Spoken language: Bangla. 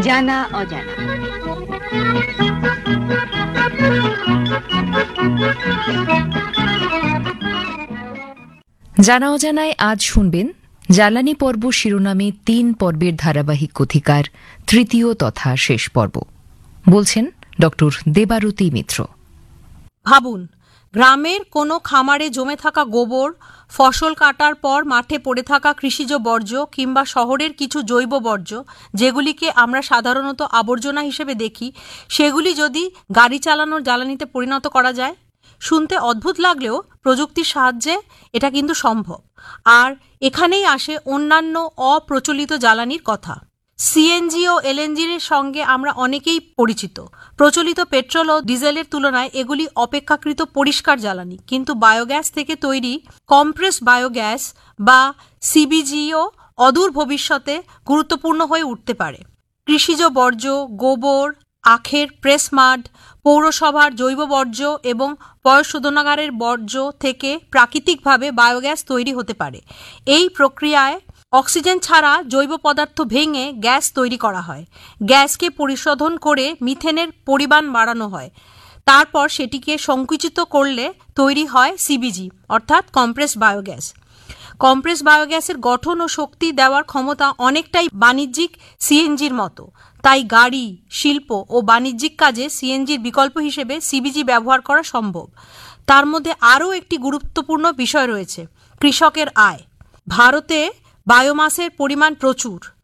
জানা অজানা। জানা অজানায় আজ শুনবেন জ্বালানি পর্ব শিরোনামে ৩ পর্বের ধারাবাহিক কথিকার তৃতীয় তথা শেষ পর্ব। বলছেন ডক্টর দেবারতী মিত্র। ভাবুন, গ্রামের কোনো খামারে জমে থাকা গোবর, ফসল কাটার পর মাঠে পড়ে থাকা কৃষিজ বর্জ্য কিংবা শহরের কিছু জৈব বর্জ্য, যেগুলিকে আমরা সাধারণত আবর্জনা হিসেবে দেখি, সেগুলি যদি গাড়ি চালানোর জ্বালানিতে পরিণত করা যায়। শুনতে অদ্ভুত লাগলেও প্রযুক্তির সাহায্যে এটা কিন্তু সম্ভব। আর এখানেই আসে অন্যান্য অপ্রচলিত জ্বালানির কথা। সিএনজি ও এলএনজির সঙ্গে আমরা অনেকেই পরিচিত। প্রচলিত পেট্রোল ও ডিজেলের তুলনায় এগুলি অপেক্ষাকৃত পরিষ্কার জ্বালানি, কিন্তু বায়োগ্যাস থেকে তৈরি কম্প্রেস বায়োগ্যাস বা সিবিজিও অদূর ভবিষ্যতে গুরুত্বপূর্ণ হয়ে উঠতে পারে। কৃষিজ বর্জ্য, গোবর, আখের প্রেস মাড, পৌরসভার জৈব বর্জ্য এবং পয়ঃশোধনাগারের বর্জ্য থেকে প্রাকৃতিকভাবে বায়োগ্যাস তৈরি হতে পারে। এই প্রক্রিয়ায় অক্সিজেন ছাড়া জৈব পদার্থ ভেঙে গ্যাস তৈরি করা হয়। গ্যাসকে পরিশোধন করে মিথেনের পরিমাণ বাড়ানো হয়। তারপর সেটিকে সংকুচিত করলে তৈরি হয় সিবিজি অর্থাৎ কম্প্রেস বায়োগ্যাস। কম্প্রেস বায়োগ্যাসের গঠন ও শক্তি দেওয়ার ক্ষমতা অনেকটাই বাণিজ্যিক সিএনজির মতো। তাই গাড়ি, শিল্প ও বাণিজ্যিক কাজে সিএনজির বিকল্প হিসেবে সিবিজি ব্যবহার করা সম্ভব। তার মধ্যে আরও একটি গুরুত্বপূর্ণ বিষয় রয়েছে, কৃষকের আয়। ভারতে বায়োমাসের পরিমাণ প্রচুর।